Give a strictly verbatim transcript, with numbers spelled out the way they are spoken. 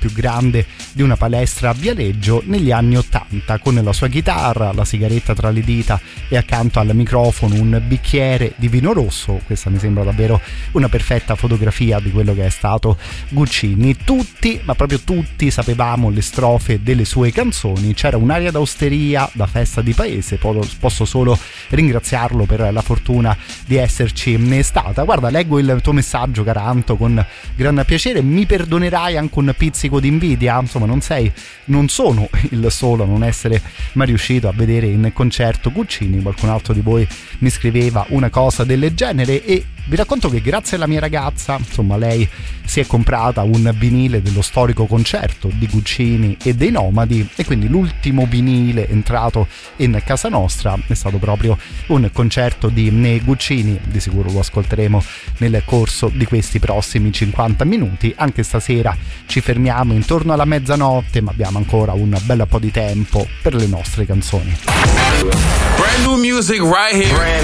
più grande di una palestra a Viareggio negli anni ottanta, con la sua chitarra, la sigaretta tra le dita e accanto al microfono un bicchiere di vino rosso. Questa mi sembra davvero una perfetta fotografia di quello che è stato Guccini. Tutti, ma proprio tutti, sapevamo le strofe delle sue canzoni. C'era un'aria d'austeria da festa di paese. Posso solo ringraziarlo per la fortuna di esserci stata. Guarda, leggo il tuo messaggio, Caranto, con gran piacere. Mi perdonerai anche un pizzico di invidia? Insomma, non sei, non sono il solo a non essere mai riuscito a vedere in concerto Guccini. Qualcun altro di voi mi scriveva una cosa del genere, e vi racconto che grazie alla mia ragazza, insomma, lei si è comprata un vinile dello storico concerto di Guccini e dei Nomadi, e quindi l'ultimo vinile entrato in casa nostra è stato proprio un concerto di Guccini. Di sicuro lo ascolteremo nel corso di questi prossimi cinquanta minuti. Anche stasera ci fermiamo intorno alla mezzanotte, ma abbiamo ancora un bel po' di tempo per le nostre canzoni. Brand new music right here. Brand